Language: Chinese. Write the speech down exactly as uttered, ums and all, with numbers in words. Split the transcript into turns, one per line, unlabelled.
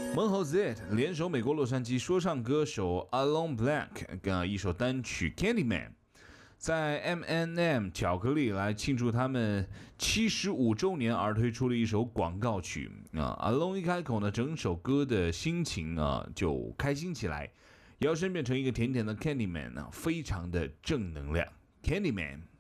蒙猴 Z 联手美国洛杉矶说唱歌手 Alon Black 跟一首单曲 Candyman， 在 M and M 巧克力来庆祝他们七十五周年而推出了一首广告曲啊。Alon 一开口呢，整首歌的心情啊就开心起来，摇身变成一个甜甜的 Candyman 啊，非常的正能量 Candyman。